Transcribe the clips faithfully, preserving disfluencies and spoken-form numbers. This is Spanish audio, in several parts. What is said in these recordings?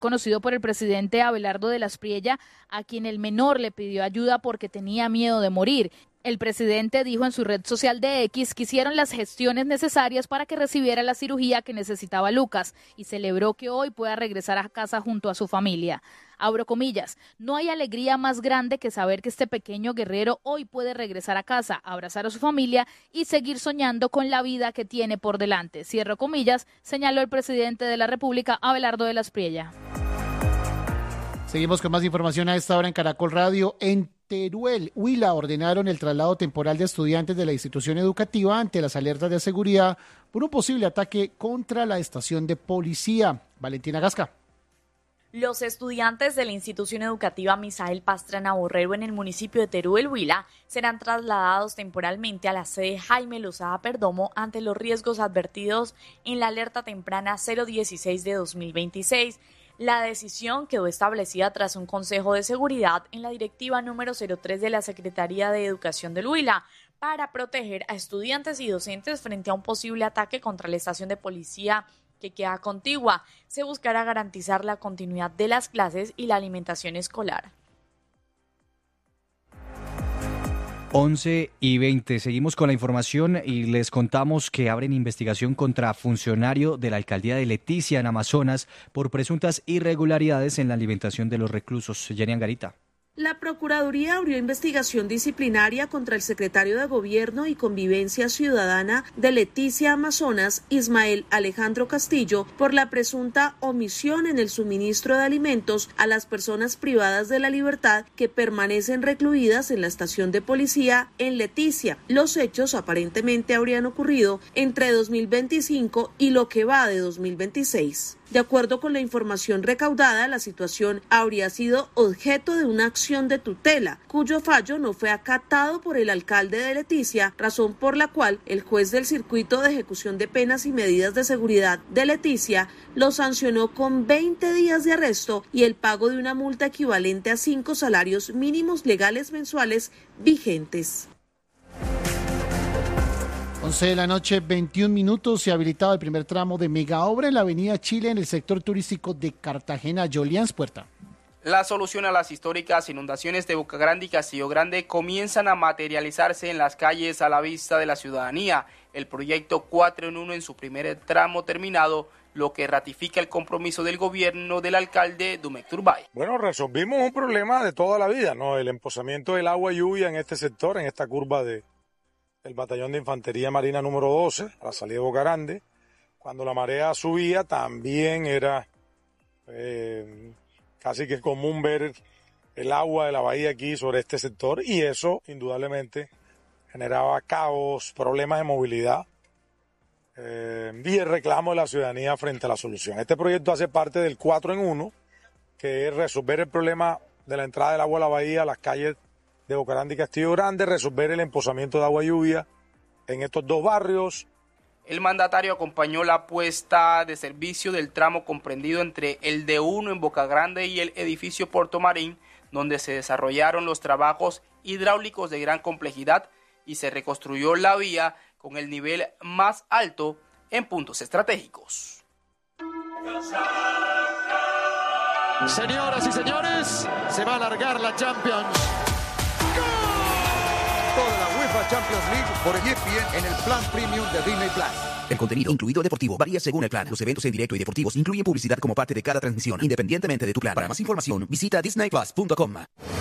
conocido por el presidente Abelardo de las Priella, a quien el menor le pidió ayuda porque tenía miedo de morir. El presidente dijo en su red social de X que hicieron las gestiones necesarias para que recibiera la cirugía que necesitaba Lucas y celebró que hoy pueda regresar a casa junto a su familia. Abro comillas, no hay alegría más grande que saber que este pequeño guerrero hoy puede regresar a casa, abrazar a su familia y seguir soñando con la vida que tiene por delante. Cierro comillas, señaló el presidente de la República, Abelardo de las Priella. Seguimos con más información a esta hora en Caracol Radio. En Teruel, Huila, ordenaron el traslado temporal de estudiantes de la institución educativa ante las alertas de seguridad por un posible ataque contra la estación de policía. Valentina Gasca. Los estudiantes de la institución educativa Misael Pastrana Borrero en el municipio de Teruel, Huila, serán trasladados temporalmente a la sede Jaime Lozada Perdomo ante los riesgos advertidos en la alerta temprana cero dieciséis de dos mil veintiséis. La decisión quedó establecida tras un consejo de seguridad en la directiva número cero tres de la Secretaría de Educación del Huila para proteger a estudiantes y docentes frente a un posible ataque contra la estación de policía que queda contigua. Se buscará garantizar la continuidad de las clases y la alimentación escolar. once y veinte. Seguimos con la información y les contamos que abren investigación contra funcionario de la alcaldía de Leticia en Amazonas por presuntas irregularidades en la alimentación de los reclusos. Jenny Angarita. La Procuraduría abrió investigación disciplinaria contra el secretario de Gobierno y Convivencia Ciudadana de Leticia, Amazonas, Ismael Alejandro Castillo, por la presunta omisión en el suministro de alimentos a las personas privadas de la libertad que permanecen recluidas en la estación de policía en Leticia. Los hechos aparentemente habrían ocurrido entre dos mil veinticinco y lo que va de dos mil veintiséis. De acuerdo con la información recaudada, la situación habría sido objeto de una acción de tutela, cuyo fallo no fue acatado por el alcalde de Leticia, razón por la cual el juez del Circuito de Ejecución de Penas y Medidas de Seguridad de Leticia lo sancionó con veinte días de arresto y el pago de una multa equivalente a cinco salarios mínimos legales mensuales vigentes. once de la noche, veintiún minutos, se ha habilitado el primer tramo de mega obra en la avenida Chile en el sector turístico de Cartagena. Jolians Puerta. La solución a las históricas inundaciones de Boca Grande y Castillo Grande comienzan a materializarse en las calles a la vista de la ciudadanía. El proyecto cuatro en uno en su primer tramo terminado, lo que ratifica el compromiso del gobierno del alcalde Dumek Turbay. Bueno, resolvimos un problema de toda la vida, ¿no? El emposamiento del agua y lluvia en este sector, en esta curva de el batallón de infantería marina número doce, a la salida de Boca Grande. Cuando la marea subía también era eh, casi que común ver el agua de la bahía aquí sobre este sector, y eso indudablemente generaba caos, problemas de movilidad eh, y el reclamo de la ciudadanía frente a la solución. Este proyecto hace parte del cuatro en uno, que es resolver el problema de la entrada del agua a la bahía, a las calles de Boca Grande y Castillo Grande, resolver el emposamiento de agua y lluvia en estos dos barrios. El mandatario acompañó la puesta de servicio del tramo comprendido entre el D uno en Boca Grande y el edificio Puerto Marín, donde se desarrollaron los trabajos hidráulicos de gran complejidad y se reconstruyó la vía con el nivel más alto en puntos estratégicos. Señoras y señores, se va a alargar la Champions. Toda la UEFA Champions League por E S P N en el plan premium de Disney Plus. El contenido incluido deportivo varía según el plan. Los eventos en directo y deportivos incluyen publicidad como parte de cada transmisión, independientemente de tu plan. Para más información, visita disney plus punto com.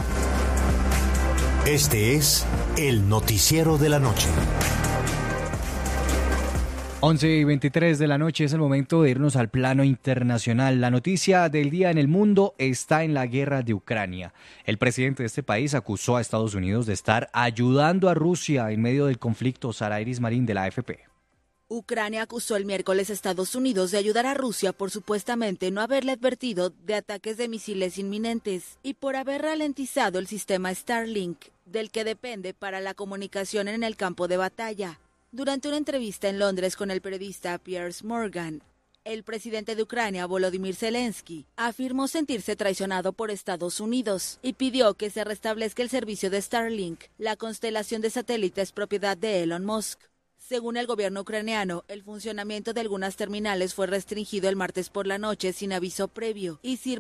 Este es el noticiero de la noche. once y veintitrés de la noche, es el momento de irnos al plano internacional. La noticia del día en el mundo está en la guerra de Ucrania. El presidente de este país acusó a Estados Unidos de estar ayudando a Rusia en medio del conflicto. Sara Iris Marín, de la A F P. Ucrania acusó el miércoles a Estados Unidos de ayudar a Rusia por supuestamente no haberle advertido de ataques de misiles inminentes y por haber ralentizado el sistema Starlink, del que depende para la comunicación en el campo de batalla. Durante una entrevista en Londres con el periodista Piers Morgan, el presidente de Ucrania, Volodymyr Zelensky, afirmó sentirse traicionado por Estados Unidos y pidió que se restablezca el servicio de Starlink, la constelación de satélites propiedad de Elon Musk. Según el gobierno ucraniano, el funcionamiento de algunas terminales fue restringido el martes por la noche sin aviso previo y sirve